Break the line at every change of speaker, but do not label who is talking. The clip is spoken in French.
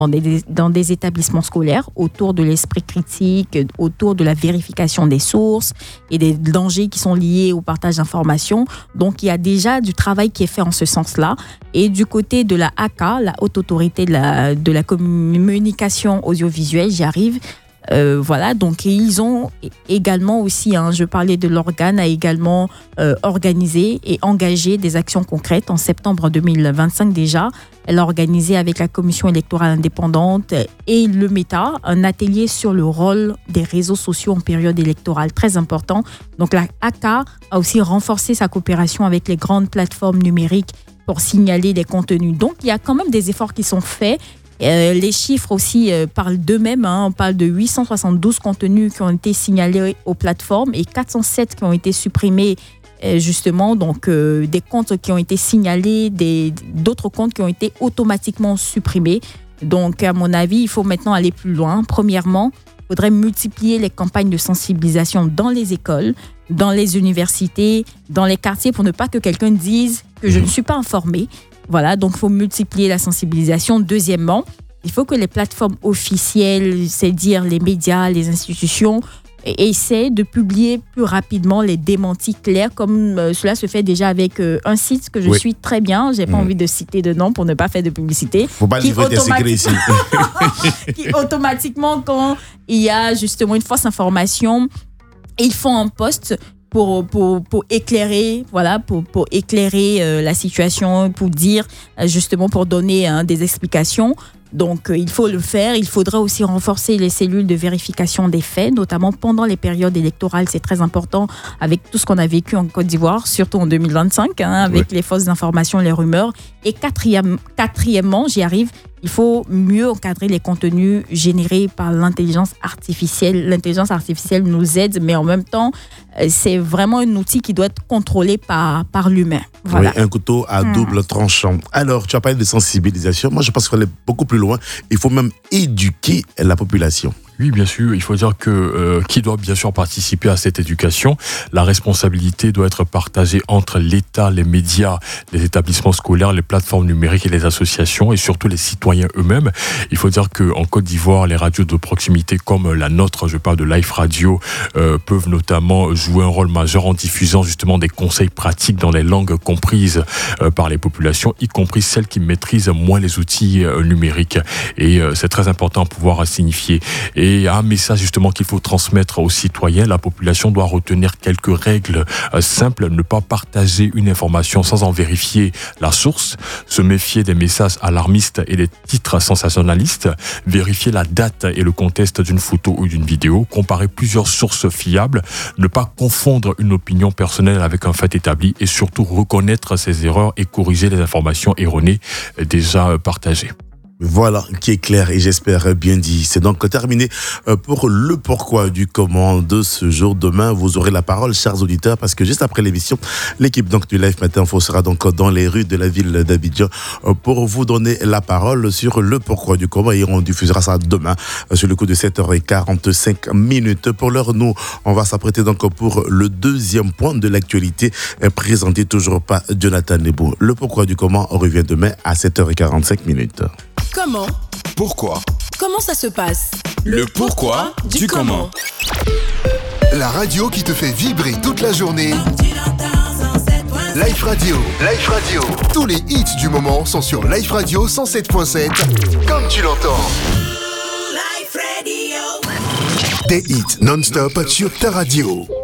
dans des établissements scolaires autour de l'esprit critique, autour de la vérification des sources et des dangers qui sont liés au partage d'informations. Donc, il y a déjà du travail qui est fait en ce sens-là. Et du côté de la HACA, la Haute Autorité de la Communication Audiovisuelle, j'y arrive. Voilà, donc ils ont également aussi, je parlais de l'organe, a également organisé et engagé des actions concrètes en septembre 2025 déjà. Elle a organisé avec la Commission électorale indépendante et le META un atelier sur le rôle des réseaux sociaux en période électorale, très important. Donc la HACA a aussi renforcé sa coopération avec les grandes plateformes numériques pour signaler des contenus. Donc il y a quand même des efforts qui sont faits. Les chiffres aussi parlent d'eux-mêmes. On parle de 872 contenus qui ont été signalés aux plateformes et 407 qui ont été supprimés, justement. Donc, des comptes qui ont été signalés, d'autres comptes qui ont été automatiquement supprimés. Donc, à mon avis, il faut maintenant aller plus loin. Premièrement, il faudrait multiplier les campagnes de sensibilisation dans les écoles, dans les universités, dans les quartiers pour ne pas que quelqu'un dise que je ne suis pas informé. Voilà, donc il faut multiplier la sensibilisation. Deuxièmement, il faut que les plateformes officielles, c'est-à-dire les médias, les institutions, essaient de publier plus rapidement les démentis clairs, comme cela se fait déjà avec un site que je suis très bien. Je n'ai pas envie de citer de nom pour ne pas faire de publicité.
Faut pas livrer tes secrets ici.
Qui automatiquement, quand il y a justement une fausse information, ils font un post pour éclairer, voilà, pour éclairer la situation, pour dire, justement, pour donner des explications. Donc, il faut le faire. Il faudra aussi renforcer les cellules de vérification des faits, notamment pendant les périodes électorales. C'est très important avec tout ce qu'on a vécu en Côte d'Ivoire, surtout en 2025, avec les fausses informations, les rumeurs. Et quatrièmement, j'y arrive, il faut mieux encadrer les contenus générés par l'intelligence artificielle. L'intelligence artificielle nous aide, mais en même temps, c'est vraiment un outil qui doit être contrôlé par l'humain. Voilà.
Oui, un couteau à double tranchant. Alors, tu as parlé de sensibilisation. Moi, je pense qu'il faut aller beaucoup plus loin. Il faut même éduquer la population.
Oui, bien sûr. Il faut dire que qui doit bien sûr participer à cette éducation. La responsabilité doit être partagée entre l'État, les médias, les établissements scolaires, les plateformes numériques et les associations et surtout les citoyens eux-mêmes. Il faut dire qu'en Côte d'Ivoire, les radios de proximité comme la nôtre, je parle de Life Radio, peuvent notamment jouer un rôle majeur en diffusant justement des conseils pratiques dans les langues comprises par les populations, y compris celles qui maîtrisent moins les outils numériques. Et c'est très important à pouvoir signifier. Et il y a un message justement qu'il faut transmettre aux citoyens. La population doit retenir quelques règles simples. Ne pas partager une information sans en vérifier la source. Se méfier des messages alarmistes et des titres sensationnalistes. Vérifier la date et le contexte d'une photo ou d'une vidéo. Comparer plusieurs sources fiables. Ne pas confondre une opinion personnelle avec un fait établi. Et surtout reconnaître ses erreurs et corriger les informations erronées déjà partagées.
Voilà, qui est clair et j'espère bien dit. C'est donc terminé pour le pourquoi du comment de ce jour. Demain, vous aurez la parole, chers auditeurs, parce que juste après l'émission, l'équipe donc du Live Matin Info sera donc dans les rues de la ville d'Abidjan pour vous donner la parole sur le pourquoi du comment et on diffusera ça demain sur le coup de 7h45. Pour l'heure, nous, on va s'apprêter donc pour le deuxième point de l'actualité présenté toujours par Jonathan Nebo. Le pourquoi du comment revient demain à 7h45.
Comment ?
Pourquoi ?
Comment ça se passe ?
Le pourquoi du comment. La radio qui te fait vibrer toute la journée. Life Radio. Life Radio. Tous les hits du moment sont sur Life Radio 107.7. Comme tu l'entends.
Life Radio.
Des hits non-stop sur ta radio.